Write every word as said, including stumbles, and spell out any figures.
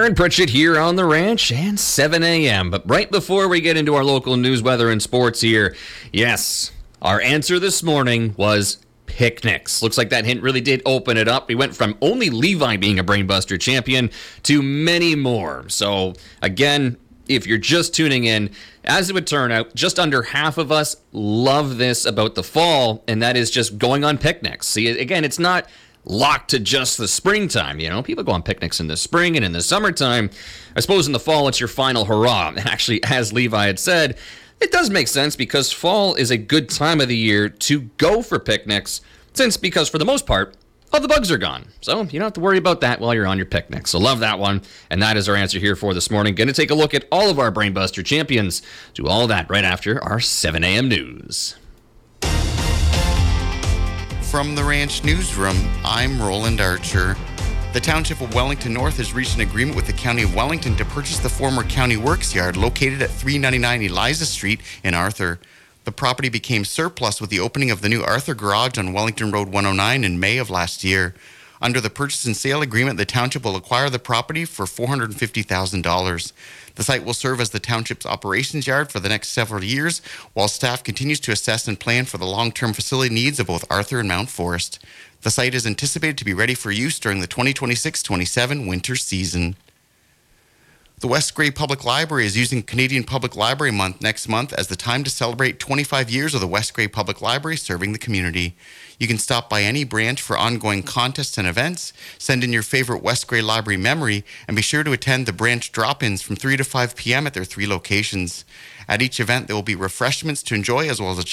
Aaron Pritchett here on the ranch and seven a.m. But right before we get into our local news, weather, and sports here, yes, our answer this morning was picnics. Looks like that hint really did open it up. We went from only Levi being a Brainbuster champion to many more. So again, if you're just tuning in, as it would turn out, just under half of us love this about the fall, and that is just going on picnics. See, again, it's not locked to just the springtime. You know, people go on picnics in the spring and in the summertime. I suppose in the fall, it's your final hurrah. And actually, as Levi had said, it does make sense because fall is a good time of the year to go for picnics, since because for the most part, all the bugs are gone. So you don't have to worry about that while you're on your picnic. So love that one. And that is our answer here for this morning. Going to take a look at all of our Brainbuster champions. Do all that right after our seven a.m. news. From the Ranch Newsroom, I'm Roland Archer. The Township of Wellington North has reached an agreement with the County of Wellington to purchase the former County Works Yard located at three ninety-nine Eliza Street in Arthur. The property became surplus with the opening of the new Arthur Garage on Wellington Road one oh nine in May of last year. Under the purchase and sale agreement, the Township will acquire the property for four hundred fifty thousand dollars. The site will serve as the Township's operations yard for the next several years, while staff continues to assess and plan for the long-term facility needs of both Arthur and Mount Forest. The site is anticipated to be ready for use during the twenty twenty-six twenty-seven winter season. The West Grey Public Library is using Canadian Public Library Month next month as the time to celebrate twenty-five years of the West Grey Public Library serving the community. You can stop by any branch for ongoing contests and events, send in your favorite West Grey Library memory, and be sure to attend the branch drop-ins from three to five p.m. at their three locations. At each event, there will be refreshments to enjoy as well as a